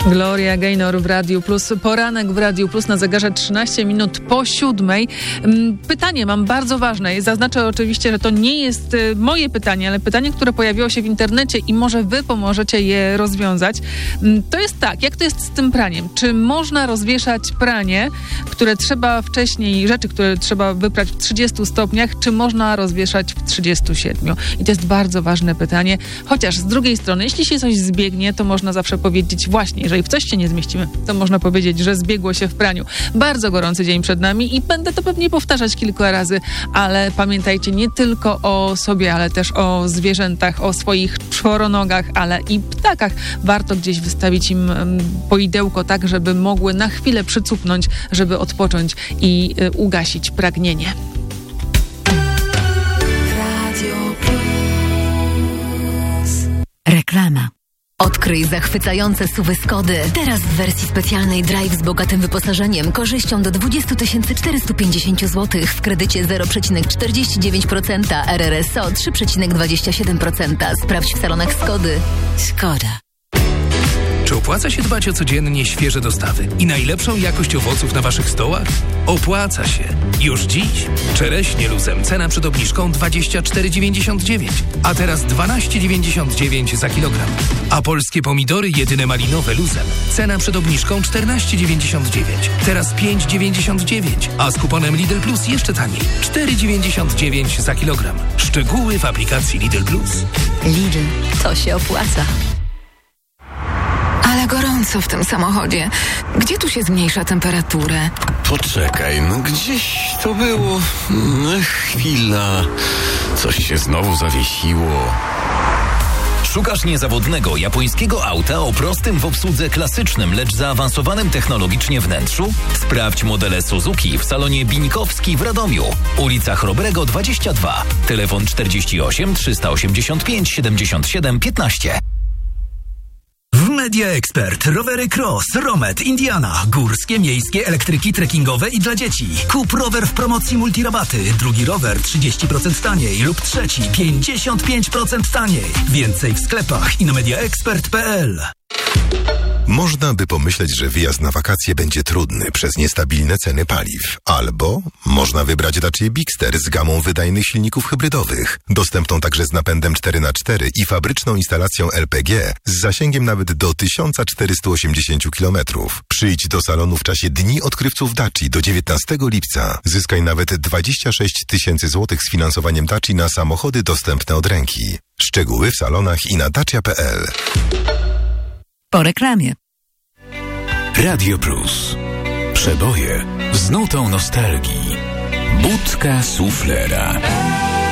Gloria Gaynor w Radiu Plus. Poranek w Radiu Plus na zegarze 13 minut po 7:00. Pytanie mam bardzo ważne. Zaznaczę oczywiście, że to nie jest moje pytanie, ale pytanie, które pojawiło się w internecie i może wy pomożecie je rozwiązać. To jest tak, jak to jest z tym praniem? Czy można rozwieszać pranie, które trzeba wyprać w 30 stopniach, czy można rozwieszać w 37? I to jest bardzo ważne pytanie. Chociaż z drugiej strony, jeśli się coś zbiegnie, to można zawsze powiedzieć właśnie, jeżeli w coś się nie zmieścimy, to można powiedzieć, że zbiegło się w praniu. Bardzo gorący dzień przed nami i będę to pewnie powtarzać kilka razy, ale pamiętajcie nie tylko o sobie, ale też o zwierzętach, o swoich czworonogach, ale i ptakach. Warto gdzieś wystawić im poidełko tak, żeby mogły na chwilę przycupnąć, żeby odpocząć i ugasić pragnienie. Reklama. Odkryj zachwycające SUV-y Skody. Teraz w wersji specjalnej Drive z bogatym wyposażeniem, korzyścią do 20 450 zł w kredycie 0,49%, RRSO 3,27%. Sprawdź w salonach Skody. Skoda. Czy opłaca się dbać o codziennie świeże dostawy i najlepszą jakość owoców na waszych stołach? Opłaca się. Już dziś. Czereśnie luzem cena przed obniżką 24,99, a teraz 12,99 za kilogram. A polskie pomidory jedyne malinowe luzem cena przed obniżką 14,99, teraz 5,99, a z kuponem Lidl Plus jeszcze taniej 4,99 za kilogram. Szczegóły w aplikacji Lidl Plus. Lidl, to się opłaca. Ale gorąco w tym samochodzie. Gdzie tu się zmniejsza temperaturę? Poczekaj, no gdzieś to było. Chwila. Coś się znowu zawiesiło. Szukasz niezawodnego japońskiego auta o prostym w obsłudze klasycznym, lecz zaawansowanym technologicznie wnętrzu? Sprawdź modele Suzuki w salonie Bińkowski w Radomiu. Ulica Chrobrego 22. Telefon 48 385 77 15. W Media Expert rowery Cross, Romet, Indiana, górskie, miejskie, elektryki, trekkingowe i dla dzieci. Kup rower w promocji multirabaty. Drugi rower 30% taniej lub trzeci 55% taniej. Więcej w sklepach i na mediaexpert.pl. Można by pomyśleć, że wyjazd na wakacje będzie trudny przez niestabilne ceny paliw. Albo można wybrać Dacia Bigster z gamą wydajnych silników hybrydowych, dostępną także z napędem 4x4 i fabryczną instalacją LPG z zasięgiem nawet do 1480 km. Przyjdź do salonu w czasie Dni Odkrywców Daci do 19 lipca. Zyskaj nawet 26 000 złotych z finansowaniem Daci na samochody dostępne od ręki. Szczegóły w salonach i na dacia.pl. Po reklamie. Radio Plus. Przeboje z nutą nostalgii. Budka suflera.